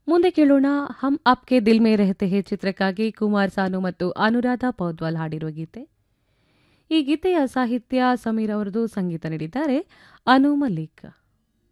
ಮುಂದೆ ಕೇಳೋಣ ಹಮ್ ಆಪ್ಕೆ ದಿಲ್ ಮೇ ರಹತೆ ಹೇ ಚಿತ್ರಕ್ಕಾಗಿ ಕುಮಾರ್ ಸಾನು ಮತ್ತು ಅನುರಾಧ ಪೌದ್ವಾಲ್ ಹಾಡಿರುವ ಗೀತೆ. ಈ ಗೀತೆಯ ಸಾಹಿತ್ಯ ಸಮೀರ್ ಅವರದು, ಸಂಗೀತ ನೀಡಿದ್ದಾರೆ ಅನು ಮಲ್ಲಿಕ್.